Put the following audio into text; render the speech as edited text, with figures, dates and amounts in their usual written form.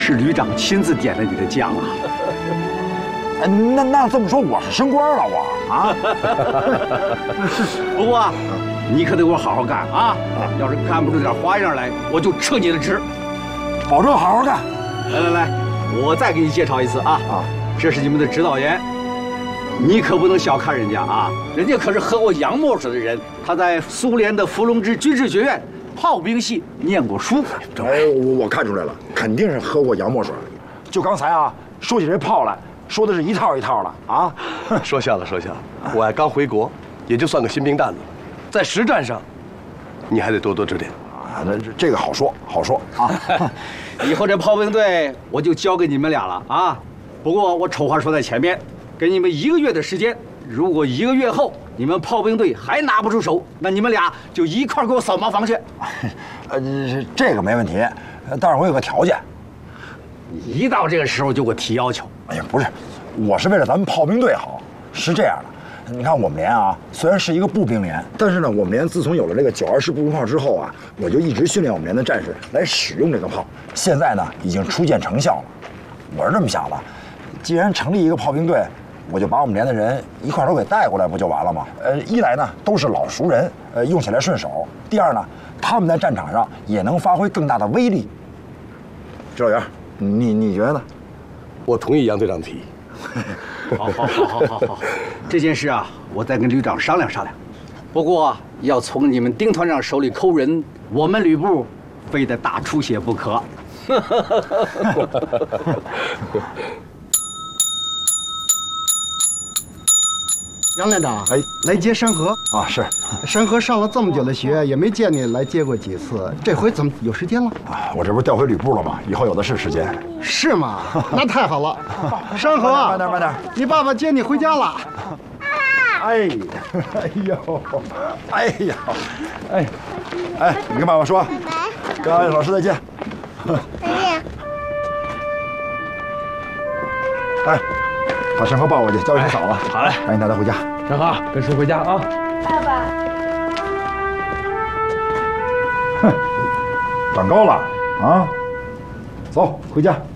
是旅长亲自点的你的将啊。 那这么说，我是升官了，我啊。 不过啊，你可得给我好好干啊！要是干不出点花样来，我就撤你的职。 保证好好干。 来，我再给你介绍一次啊！这是你们的指导员。 你可不能小看人家啊！人家可是喝过洋墨水的人，他在苏联的伏龙芝军事学院炮兵系念过书。 哎，我看出来了，肯定是喝过洋墨水。就刚才啊，说起这炮来，说的是一套一套的啊。 说笑了，我还刚回国，也就算个新兵蛋子，在实战上，你还得多多指点。 啊，那这个好说啊。 以后这炮兵队我就交给你们俩了啊！不过我丑话说在前面。 给你们1个月的时间，如果1个月后你们炮兵队还拿不出手，那你们俩就一块给我扫茅房去。 这个没问题，但是我有个条件。 你一到这个时候就给我提要求。 哎呀，不是，我是为了咱们炮兵队好。是这样的，你看我们连啊，虽然是一个步兵连，但是呢，我们连自从有了这个924式步兵炮之后啊，我就一直训练我们连的战士来使用这个炮。现在呢，已经初见成效了。我是这么想的，既然成立一个炮兵队。 我就把我们连的人一块都给带过来，不就完了吗？一来呢都是老熟人，用起来顺手；第二呢，他们在战场上也能发挥更大的威力。指导员，你觉得呢？ 我同意杨队长的提议。 好，这件事啊，我再跟旅长商量商量。不过要从你们丁团长手里抠人，我们旅部非得大出血不可。 杨连长，哎，来接山河啊，是。 山河上了这么久的学，也没见你来接过几次，这回怎么有时间了？ 啊，我这不是调回旅部了吗？以后有的是时间。 是吗？那太好了。山河， 慢点， 你爸爸接你回家了。 哎呀，你跟爸爸说，跟老师再见。 再见。 哎。 把山河抱过去，交给你嫂子。 好嘞， 赶紧带他回家。 山河，跟叔回家啊！ 爸爸， 哼，长高了啊！走，回家。